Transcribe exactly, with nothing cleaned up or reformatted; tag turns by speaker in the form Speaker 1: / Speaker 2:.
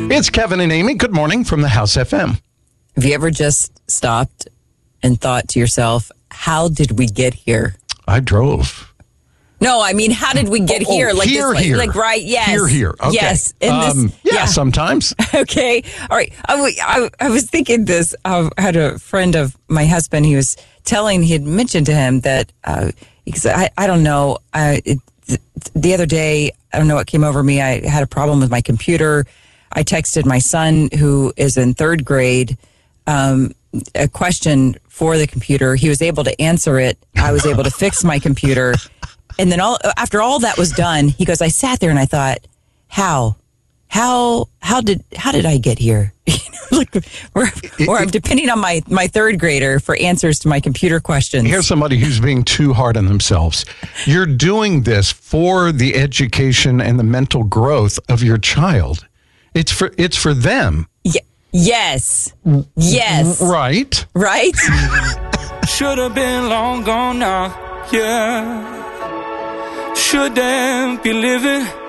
Speaker 1: It's Kevin and Amy. Good morning from the House F M.
Speaker 2: Have you ever just stopped and thought to yourself, how did we get here?
Speaker 1: I drove.
Speaker 2: No, I mean, how did we get
Speaker 1: oh,
Speaker 2: here?
Speaker 1: Oh,
Speaker 2: like
Speaker 1: here,
Speaker 2: this,
Speaker 1: here.
Speaker 2: Like, right, yes.
Speaker 1: Here, here. Okay.
Speaker 2: Yes. In
Speaker 1: um,
Speaker 2: this,
Speaker 1: yeah,
Speaker 2: yeah,
Speaker 1: sometimes.
Speaker 2: Okay. All right. I, w- I, I was thinking this. I had a friend of my husband. He was telling, he had mentioned to him that, uh, because I, I don't know, I, it, th- the other day, I don't know what came over me. I had a problem with my computer. I texted my son, who is in third grade, um, a question for the computer. He was able to answer it. I was able to fix my computer. And then all after all that was done, he goes, I sat there and I thought, how, how, how did, how did I get here? You know, like, or, or I'm depending on my, my third grader for answers to my computer questions.
Speaker 1: Here's somebody who's being too hard on themselves. You're doing this for the education and the mental growth of your child. It's for, it's for them.
Speaker 2: Y- yes. Yes.
Speaker 1: Right.
Speaker 2: Right.
Speaker 3: Should have been long gone now. Yeah. Shouldn't be living